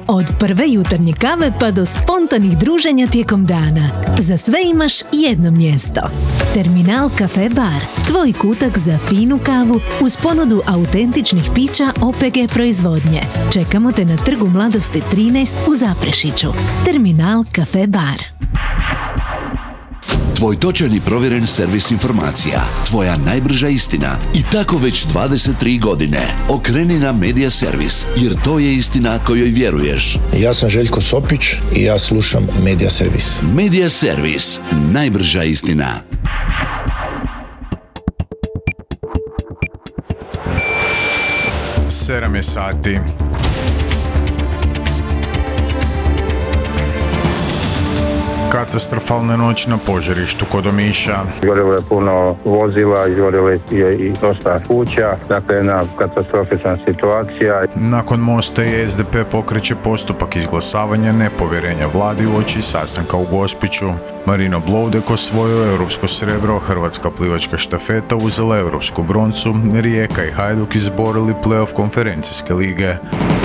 Od prve jutarnje kave pa do spontanih druženja tijekom dana. Za sve imaš jedno mjesto. Terminal Cafe Bar. Tvoj kutak za finu kavu uz ponudu autentičnih pića OPG proizvodnje. Čekamo te na Trgu Mladosti 13 u Zaprešiću. Terminal Cafe Bar. Tvoj točan i provjeren servis informacija. Tvoja najbrža istina. I tako već 23 godine. Okreni na Media Servis, jer to je istina kojoj vjeruješ. Ja sam Željko Sopić i ja slušam Media Servis. Media Servis. Najbrža istina. Sedam je sati. Katastrofalna noć na požarištu kod Omiša. Izgorilo je puno vozila, izgorilo je i dosta kuća, dakle jedna katastrofična situacija. Nakon Mosta i SDP pokreće postupak izglasavanja nepovjerenja vladi uoči sastanka u Gospiću. Marino Bloudek osvojio europsko srebro, hrvatska plivačka štafeta uzela europsku broncu, Rijeka i Hajduk izborili play-off konferencijske lige.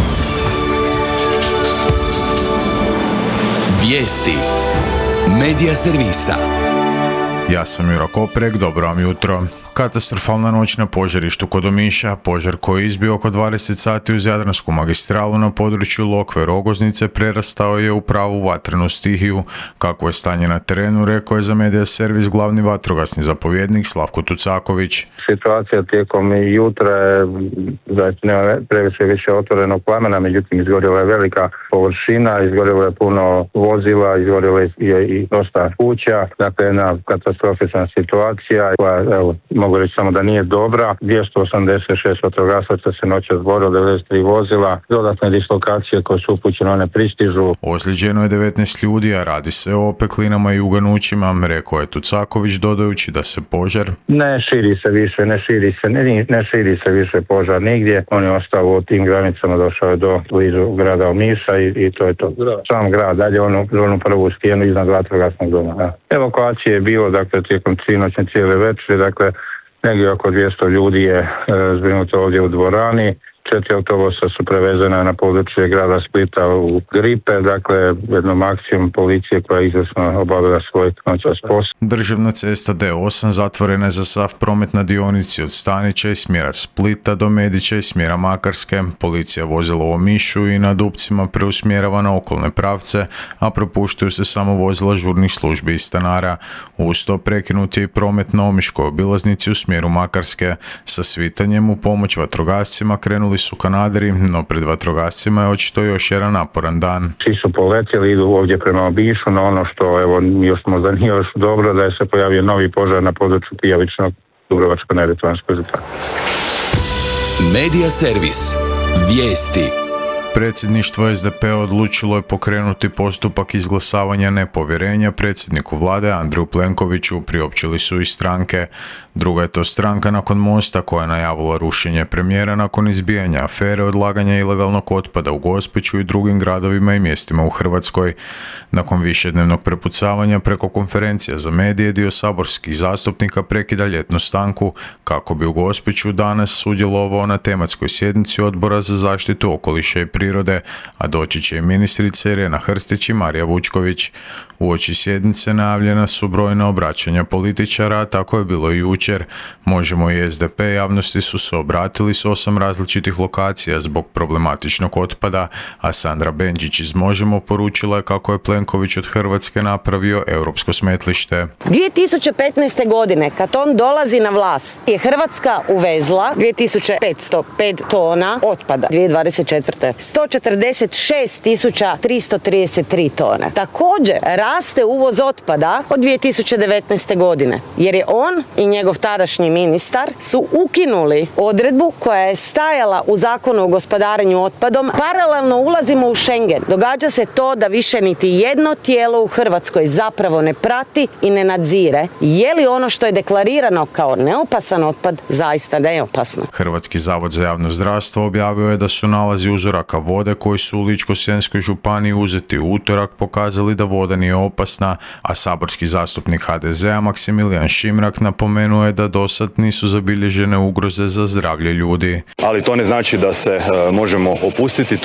Vijesti Media Servisa. Ja sam Jura Koprek, dobro vam jutro. Katastrofalna noć na požarištu kod Omiša. Požar koji je izbio oko 20 sati uz Jadransku magistralu na području Lokve Rogoznice prerastao je u pravu vatrenu stihiju. Kako je stanje na terenu, rekao je za Media Servis glavni vatrogasni zapovjednik Slavko Tucaković. Situacija tijekom jutra je, znači nema previše više otvorenog plamena, međutim izgorila je velika površina, izgorilo je puno vozila, izgorilo je i dosta kuća, dakle jedna katastrofična situacija koja, evo, mogu reći samo da nije dobra. 286 vatrogasaca se noćas borilo, 93 vozila, dodatne dislokacije koje su upućene, one pristižu. Ozlijeđeno je 19 ljudi, a radi se o opeklinama i uganućima, rekao je Tucaković dodajući da se požar ne širi se više požar nigdje. On je ostao u tim granicama, došao je do blizu grada Omiša i to je to. Sam grad, dalje onu prvu stijenu iznad vatrogasnog doma. Da. Evakuacije je bilo, dakle, tijekom noćne cijele večeri, dakle, negdje oko 200 ljudi je zbrinuto ovdje u dvorani. 4 autobusa su prevezena na područje grada Splita u Gripe, dakle jedno maksimum policije koja je izvrsno obavila svoj noćas posao. Državna cesta D8 zatvorena je za sav promet na dionici od Stanića i smjera Splita do Medića i smjera Makarske. Policija vozila u Omišu i na Dupcima preusmjerava na okolne pravce, a propuštaju se samo vozila žurnih službi i stanara. Uz to prekinut je i promet na Omiškoj obilaznici u smjeru Makarske. Sa svitanjem u pomoć vatrogascima krenuli su kanaderi, no pred vatrogascima je očito još jedan naporan dan. Svi su poletjeli, idu ovdje prema Omišu, no ono što evo još možda nije još dobro da je se pojavio novi požar na području Pijavičnog Dubrovačko-neretvanskoj županije. Media Servis. Vijesti. Predsjedništvo SDP odlučilo je pokrenuti postupak izglasavanja nepovjerenja predsjedniku vlade Andreju Plenkoviću, priopćili su i stranke. Druga je to stranka nakon Mosta koja je najavila rušenje premijera nakon izbijanja afere odlaganja ilegalnog otpada u Gospiću i drugim gradovima i mjestima u Hrvatskoj. Nakon višednevnog prepucavanja preko konferencija za medije, dio saborskih zastupnika prekida ljetnu stanku kako bi u Gospiću danas sudjelovao na tematskoj sjednici Odbora za zaštitu okoliša i prirode, a doći će i ministrice Irena Hrstić i Marija Vučković. Uoči sjednice najavljena su brojna obraćanja političara, a tako je bilo i jučer. Možemo i SDP javnosti su se obratili s 8 različitih lokacija zbog problematičnog otpada, a Sandra Benčić iz Možemo poručila je kako je Plenković od Hrvatske napravio europsko smetlište. 2015. godine, kad on dolazi na vlast, je Hrvatska uvezla 2505 tona otpada. 2024. 146.333 tone. Također raste uvoz otpada od 2019. godine, jer je on i njegov tadašnji ministar su ukinuli odredbu koja je stajala u Zakonu o gospodarenju otpadom. Paralelno ulazimo u Schengen. Događa se to da više niti jedno tijelo u Hrvatskoj zapravo ne prati i ne nadzire je li ono što je deklarirano kao neopasan otpad zaista neopasno. Hrvatski zavod za javno zdravstvo objavio je da su nalazi uzoraka vode koji su u Ličko-senjskoj županiji uzeti u utorak pokazali da voda nije opasna, a saborski zastupnik HDZ-a Maksimilijan Šimrak napomenuo je da dosad nisu zabilježene ugroze za zdravlje ljudi. Ali to ne znači da se možemo opustiti.